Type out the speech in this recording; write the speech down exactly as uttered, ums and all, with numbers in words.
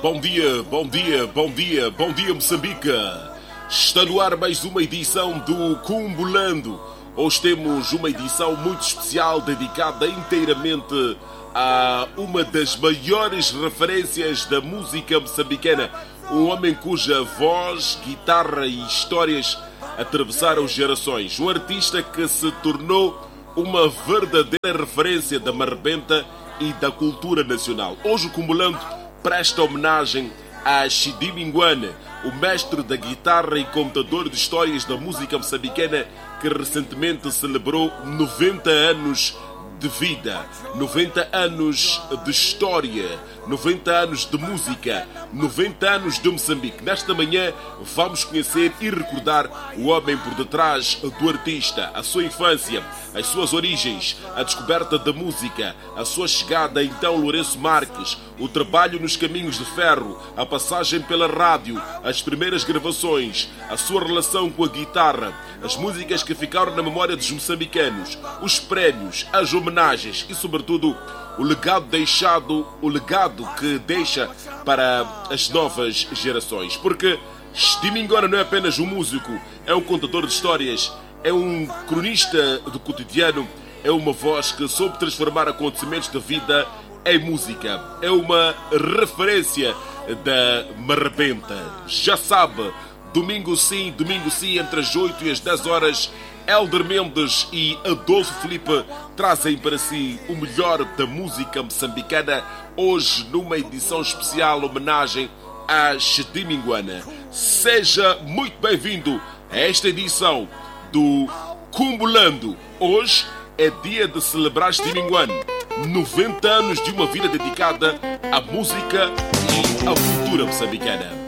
Bom dia, bom dia, bom dia, bom dia Moçambique. Está no ar mais uma edição do Cumbulando. Hoje temos uma edição muito especial dedicada inteiramente a uma das maiores referências da música moçambicana. Um homem cuja voz, guitarra e histórias atravessaram gerações. Um artista que se tornou uma verdadeira referência da marrebenta e da cultura nacional. Hoje o Cumbulando presta homenagem a Chidi Minguane, o mestre da guitarra e contador de histórias da música moçambicana, que recentemente celebrou noventa anos de vida, noventa anos de história, noventa anos de música, noventa anos de Moçambique. Nesta manhã vamos conhecer e recordar o homem por detrás do artista, a sua infância, as suas origens, a descoberta da música, a sua chegada a então Lourenço Marques, o trabalho nos caminhos de ferro, a passagem pela rádio, as primeiras gravações, a sua relação com a guitarra, as músicas que ficaram na memória dos moçambicanos, os prémios, as homenagens e, sobretudo, o legado deixado, o legado que deixa para as novas gerações. Porque Chidi Minguane não é apenas um músico, é um contador de histórias, é um cronista do cotidiano, é uma voz que soube transformar acontecimentos da vida em música. É uma referência da marrebenta. Já sabe, domingo sim, domingo sim, entre as oito e as dez horas, Hélder Mendes e Adolfo Filipe trazem para si o melhor da música moçambicana, hoje numa edição especial homenagem a Chidi Minguane. Seja muito bem-vindo a esta edição do Cumbulando. Hoje é dia de celebrar Chidi Minguane, noventa anos de uma vida dedicada à música e à cultura moçambicana.